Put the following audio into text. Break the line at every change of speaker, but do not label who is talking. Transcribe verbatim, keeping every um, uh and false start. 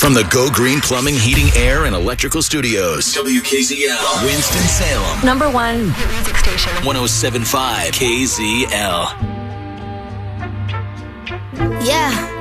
From the Go Green Plumbing, Heating, Air, and Electrical Studios. W K Z L. Winston-Salem.
Number one music station.
one oh seven point five K Z L.
Yeah.